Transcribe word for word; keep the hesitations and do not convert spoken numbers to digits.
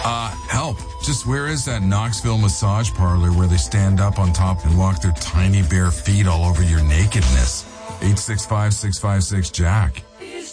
Uh, help. Just where is that Knoxville massage parlor where they stand up on top and walk their tiny bare feet all over your nakedness? eight six five, six five six, Jack.